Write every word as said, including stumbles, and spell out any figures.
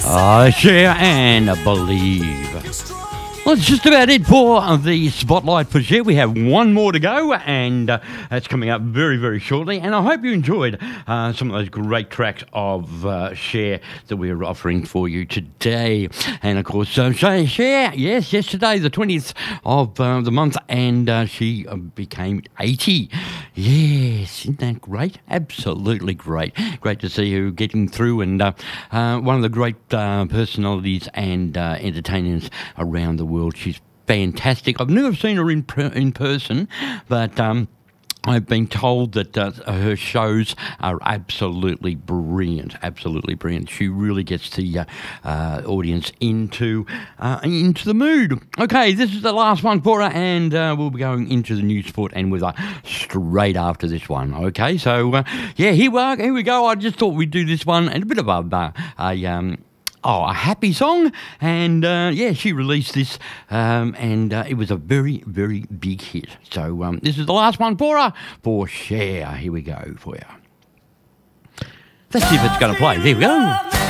I share and believe. Well, that's just about it for the Spotlight for Cher. We have one more to go, and uh, that's coming up very, very shortly. And I hope you enjoyed uh, some of those great tracks of uh, Cher that we're offering for you today. And, of course, uh, Cher, yes, yesterday, the twentieth of uh, the month, and uh, she uh, became eighty. Yes, isn't that great? Absolutely great. Great to see her getting through, and uh, uh, one of the great uh, personalities and uh, entertainers around the world. She's fantastic. I've never seen her in per- in person, but um, I've been told that uh, her shows are absolutely brilliant. Absolutely brilliant. She really gets the uh, uh, audience into uh, into the mood. Okay, this is the last one for her, and uh, we'll be going into the news, sport, and with her straight after this one. Okay, so uh, yeah, here we are. Here we go. I just thought we'd do this one and a bit of a uh, a um. Oh, a happy song, and uh, yeah, she released this, um, and uh, it was a very, very big hit. So um, this is the last one for her, for Cher. Here we go for you. Let's see if it's going to play. There we go.